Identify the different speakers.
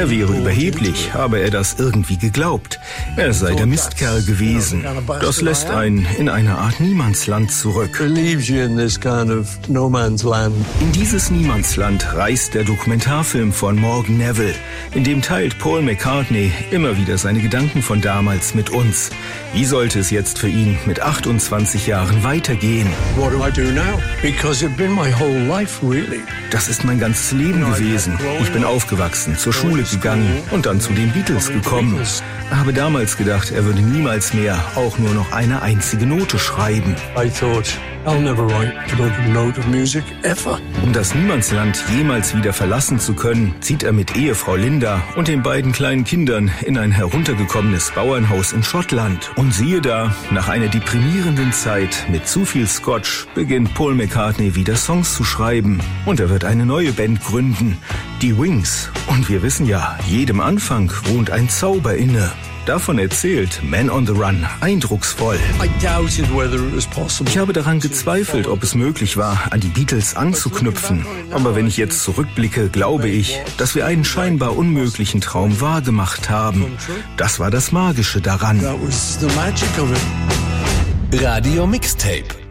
Speaker 1: Er wäre überheblich, habe er das irgendwie geglaubt. Er sei der Mistkerl gewesen. Das lässt einen in eine Art Niemandsland zurück. In dieses Niemandsland reist der Dokumentarfilm von Morgan Neville. In dem teilt Paul McCartney immer wieder seine Gedanken von damals mit uns. Wie sollte es jetzt für ihn mit 28 Jahren weitergehen? Das ist mein ganzes Leben gewesen. Ich bin aufgewachsen, zur Schule gegangen und dann zu den Beatles gekommen. Habe damals gedacht, er würde niemals mehr auch nur noch eine einzige Note schreiben. Um das Niemandsland jemals wieder verlassen zu können, zieht er mit Ehefrau Linda und den beiden kleinen Kindern in ein heruntergekommenes Bauernhaus in Schottland. Und siehe da, nach einer deprimierenden Zeit mit zu viel Scotch beginnt Paul McCartney wieder Songs zu schreiben. Und er wird eine neue Band gründen, die Wings. Und wir wissen ja, jedem Anfang wohnt ein Zauber inne. Davon erzählt Man on the Run eindrucksvoll. Ich habe daran gezweifelt, ob es möglich war, an die Beatles anzuknüpfen. Aber wenn ich jetzt zurückblicke, glaube ich, dass wir einen scheinbar unmöglichen Traum wahrgemacht haben. Das war das Magische daran.
Speaker 2: Radio Mixtape.